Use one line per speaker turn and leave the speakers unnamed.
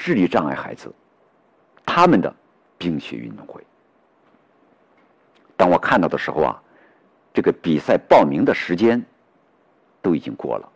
智力障碍孩子他们的冰雪运动会。当我看到的时候啊，这个比赛报名的时间都已经过了。